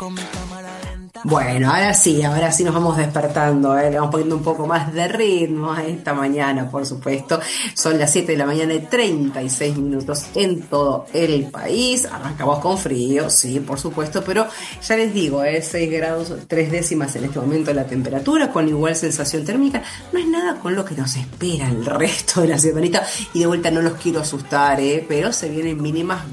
Bueno, ahora sí nos vamos despertando, le vamos poniendo un poco más de ritmo a esta mañana, por supuesto. Son las 7 de la mañana y 36 minutos en todo el país. Arrancamos con frío, sí, por supuesto, pero ya les digo, 6 grados 3 décimas en este momento la temperatura, con igual sensación térmica. No es nada con lo que nos espera el resto de la semanita. Y de vuelta no los quiero asustar, pero se vienen mínimas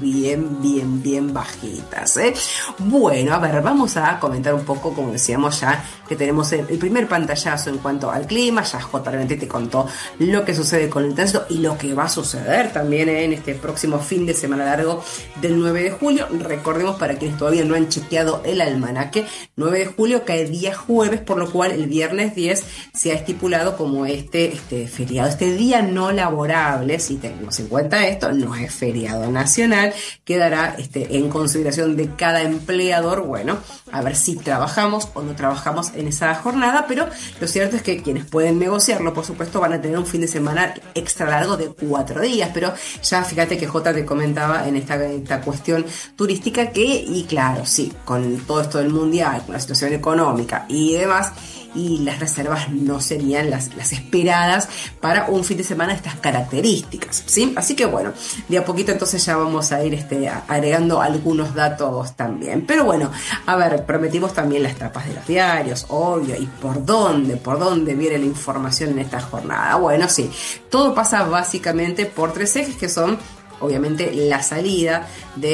bien bajitas, Bueno, a ver, vamos a comentar un poco, como decíamos ya, que tenemos el primer pantallazo en cuanto al clima. Ya J. realmente te contó lo que sucede con el tránsito y lo que va a suceder también en este próximo fin de semana largo del 9 de julio. Recordemos, para quienes todavía no han chequeado el almanaque, 9 de julio cae día jueves, por lo cual el viernes 10 se ha estipulado como este feriado, este día no laborable. Si tenemos en cuenta esto, no es feriado nacional, quedará en consideración de cada empleador. Bueno, a ver si trabajamos o no trabajamos en esa jornada, pero lo cierto es que quienes pueden negociarlo, por supuesto, van a tener un fin de semana extra largo de 4 días, pero ya fíjate que J te comentaba en esta cuestión turística y claro, sí, con todo esto del mundial, con la situación económica y demás, y las reservas no serían las esperadas para un fin de semana de estas características, ¿sí? Así que bueno, de a poquito entonces ya vamos a ir agregando algunos datos también. Pero bueno, a ver, prometimos también las tapas de los diarios, obvio, y por dónde viene la información en esta jornada. Bueno, sí, todo pasa básicamente por 3 ejes, que son obviamente la salida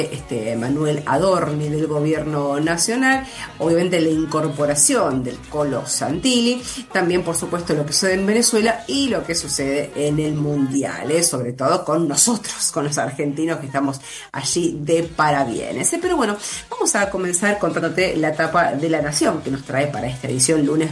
de Manuel Adorni del gobierno nacional, obviamente la incorporación del Colo Santilli, también por supuesto lo que sucede en Venezuela y lo que sucede en el mundial, sobre todo con nosotros, con los argentinos que estamos allí de parabienes. Pero bueno, vamos a comenzar contándote la tapa de La Nación que nos trae para esta edición lunes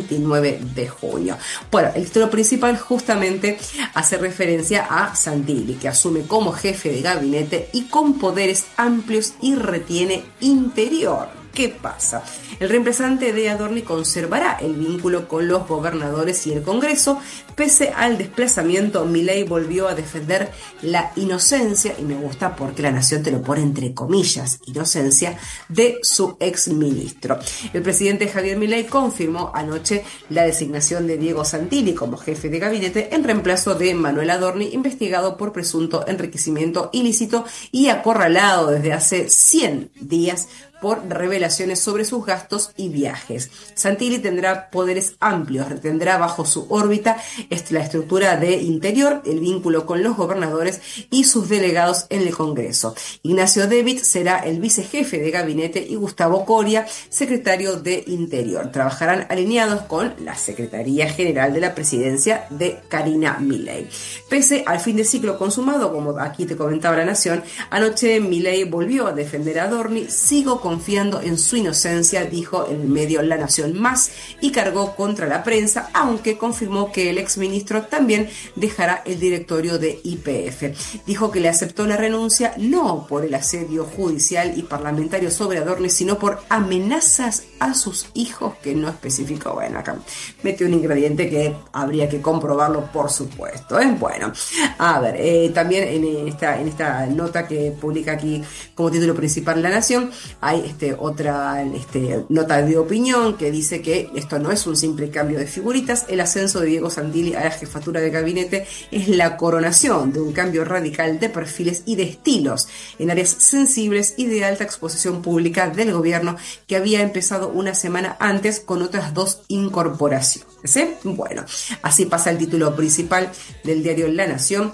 29 de junio. Bueno, el título principal justamente hace referencia a Santilli, que asume como jefe de gabinete y con poderes amplios y retiene Interior. ¿Qué pasa? El reemplazante de Adorni conservará el vínculo con los gobernadores y el Congreso. Pese al desplazamiento, Milei volvió a defender la inocencia, y me gusta porque La Nación te lo pone entre comillas, inocencia, de su exministro. El presidente Javier Milei confirmó anoche la designación de Diego Santilli como jefe de gabinete en reemplazo de Manuel Adorni, investigado por presunto enriquecimiento ilícito y acorralado desde hace 100 días por revelaciones sobre sus gastos y viajes. Santilli tendrá poderes amplios, retendrá bajo su órbita la estructura de Interior, el vínculo con los gobernadores y sus delegados en el Congreso. Ignacio Debit será el vicejefe de gabinete y Gustavo Coria, secretario de Interior. Trabajarán alineados con la Secretaría General de la Presidencia de Karina Milei. Pese al fin de ciclo consumado, como aquí te comentaba La Nación, anoche Milei volvió a defender a Adorni. Sigo confiando en su inocencia, dijo en el medio La Nación Más, y cargó contra la prensa, aunque confirmó que el exministro también dejará el directorio de YPF. Dijo que le aceptó la renuncia no por el asedio judicial y parlamentario sobre Adorni, sino por amenazas a sus hijos, que no especificó. Bueno, acá metió un ingrediente que habría que comprobarlo, por supuesto. Bueno, a ver, también en esta nota que publica aquí como título principal La Nación, hay otra nota de opinión que dice que esto no es un simple cambio de figuritas. El ascenso de Diego Santilli a la jefatura de gabinete es la coronación de un cambio radical de perfiles y de estilos en áreas sensibles y de alta exposición pública del gobierno, que había empezado una semana antes con otras 2 incorporaciones. Bueno, así pasa el título principal del diario La Nación.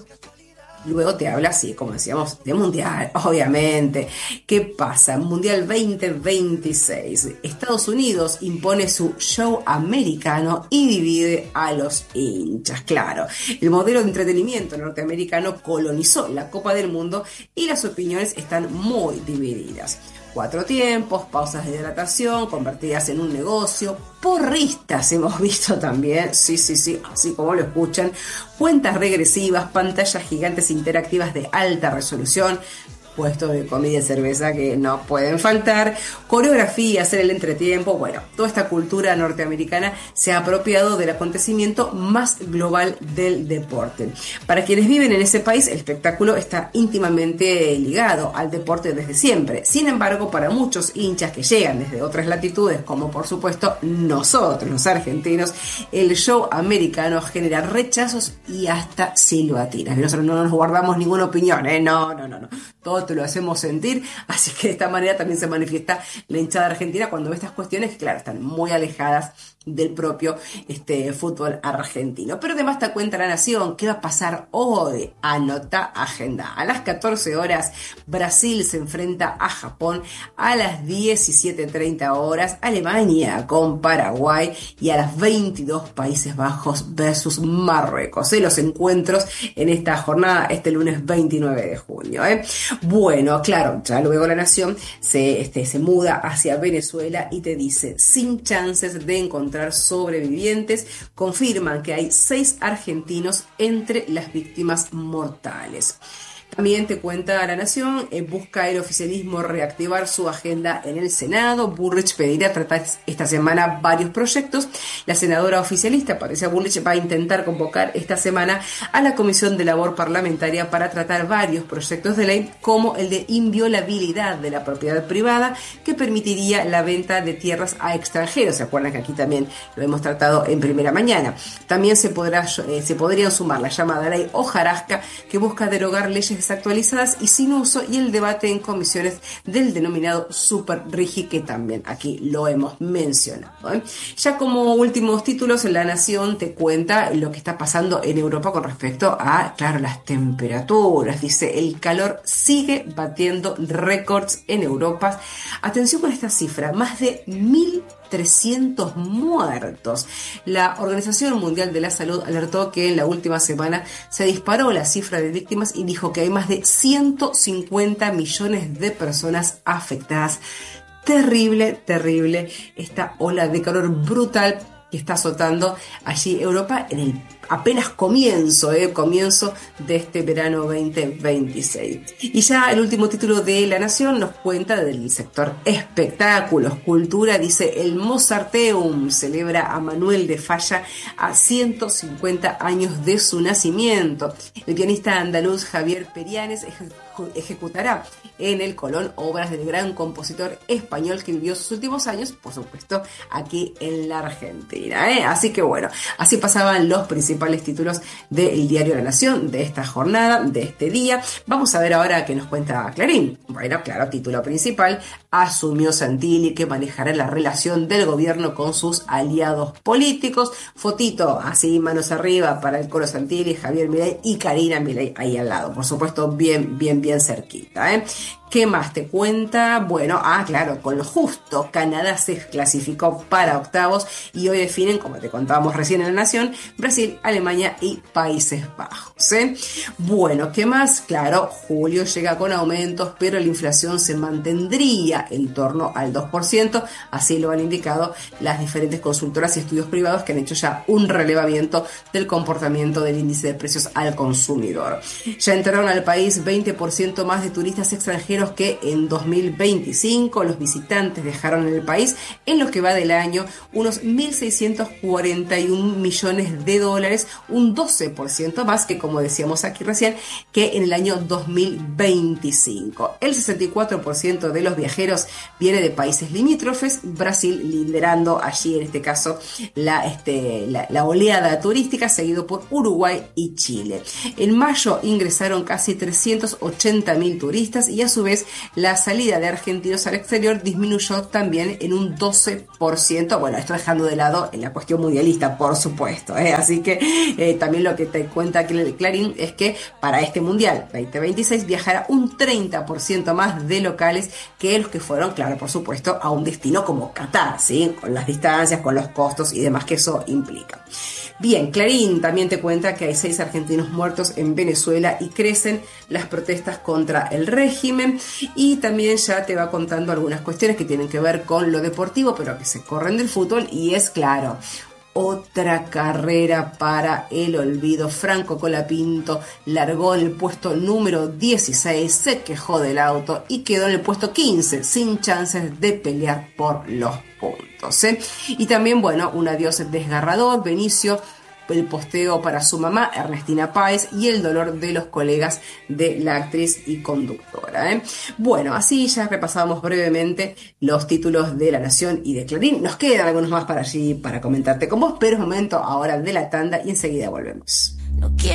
Luego te habla, así como decíamos, de mundial, obviamente. ¿Qué pasa? Mundial 2026. Estados Unidos impone su show americano y divide a los hinchas. Claro, el modelo de entretenimiento norteamericano colonizó la Copa del Mundo y las opiniones están muy divididas. 4 tiempos, pausas de hidratación convertidas en un negocio, porristas hemos visto también, sí, así como lo escuchan, cuentas regresivas, pantallas gigantes interactivas de alta resolución, puestos de comida y cerveza que no pueden faltar, coreografías en el entretiempo. Bueno, toda esta cultura norteamericana se ha apropiado del acontecimiento más global del deporte. Para quienes viven en ese país, el espectáculo está íntimamente ligado al deporte desde siempre. Sin embargo, para muchos hinchas que llegan desde otras latitudes, como por supuesto nosotros, los argentinos, el show americano genera rechazos y hasta silbatinas. Nosotros no nos guardamos ninguna opinión, no. Todo te lo hacemos sentir, así que de esta manera también se manifiesta la hinchada argentina cuando ve estas cuestiones que, claro, están muy alejadas del propio fútbol argentino. Pero además te cuenta La Nación qué va a pasar hoy. Anota agenda. A las 14 horas Brasil se enfrenta a Japón, a las 17:30 horas Alemania con Paraguay y a las 22 Países Bajos versus Marruecos. Los encuentros en esta jornada este lunes 29 de junio. Bueno, claro, ya luego La Nación se muda hacia Venezuela y te dice, sin chances de encontrar sobrevivientes, confirman que hay 6 argentinos entre las víctimas mortales. También te cuenta La Nación, busca el oficialismo reactivar su agenda en el Senado. Bullrich pedirá tratar esta semana varios proyectos. La senadora oficialista, Patricia Bullrich, va a intentar convocar esta semana a la Comisión de Labor Parlamentaria para tratar varios proyectos de ley, como el de inviolabilidad de la propiedad privada, que permitiría la venta de tierras a extranjeros. ¿Se acuerdan que aquí también lo hemos tratado en primera mañana? También se podrían sumar la llamada ley hojarasca, que busca derogar leyes actualizadas y sin uso, y el debate en comisiones del denominado Super Rigi, que también aquí lo hemos mencionado. Ya como últimos títulos, La Nación te cuenta lo que está pasando en Europa con respecto a, claro, las temperaturas. Dice, el calor sigue batiendo récords en Europa. Atención con esta cifra, más de 1.300 muertos. La Organización Mundial de la Salud alertó que en la última semana se disparó la cifra de víctimas y dijo que hay más de 150 millones de personas afectadas. Terrible esta ola de calor brutal que está azotando allí Europa en el apenas comienzo de este verano 2026. Y ya el último título de La Nación nos cuenta del sector espectáculos, cultura. Dice, el Mozarteum celebra a Manuel de Falla a 150 años de su nacimiento. El pianista andaluz Javier Perianes ejecutará en el Colón obras del gran compositor español que vivió sus últimos años, por supuesto, aquí en la Argentina. Así que bueno, así pasaban los principales títulos del diario La Nación de esta jornada, de este día. Vamos a ver ahora qué nos cuenta Clarín. Bueno, claro, título principal, asumió Santilli que manejará la relación del gobierno con sus aliados políticos. Fotito, así, manos arriba para el Colo Santilli, Javier Milei y Karina Milei ahí al lado. Por supuesto, bien cerquita. ¿Qué más te cuenta? Bueno, claro, con lo justo, Canadá se clasificó para octavos y hoy definen, como te contábamos recién en La Nación, Brasil, Alemania y Países Bajos. Bueno, ¿qué más? Claro, julio llega con aumentos, pero la inflación se mantendría en torno al 2%, así lo han indicado las diferentes consultoras y estudios privados que han hecho ya un relevamiento del comportamiento del índice de precios al consumidor. Ya entraron al país 20% más de turistas extranjeros que en 2025. Los visitantes dejaron en el país en lo que va del año unos 1.641 millones de dólares, un 12% más que, como decíamos aquí recién, que en el año 2025. El 64% de los viajeros viene de países limítrofes, Brasil liderando allí en este caso la oleada turística, seguido por Uruguay y Chile. En mayo ingresaron casi 380.000 turistas y a su vez la salida de argentinos al exterior disminuyó también en un 12%. Bueno, esto dejando de lado en la cuestión mundialista, por supuesto. Así que también lo que te cuenta aquí el Clarín es que para este Mundial 2026 viajará un 30% más de locales que los que fueron, claro, por supuesto, a un destino como Qatar, ¿sí? Con las distancias, con los costos y demás que eso implica. Bien, Clarín también te cuenta que hay 6 argentinos muertos en Venezuela y crecen las protestas contra el régimen, y también ya te va contando algunas cuestiones que tienen que ver con lo deportivo, pero que se corren del fútbol, y es claro, Otra carrera para el olvido. Franco Colapinto largó en el puesto número 16, se quejó del auto y quedó en el puesto 15, sin chances de pelear por los puntos. Y también, bueno, un adiós desgarrador. Benicio, el posteo para su mamá, Ernestina Páez, y el dolor de los colegas de la actriz y conductora. Bueno, así ya repasamos brevemente los títulos de La Nación y de Clarín. Nos quedan algunos más para allí para comentarte con vos, pero es momento ahora de la tanda y enseguida volvemos. No quiero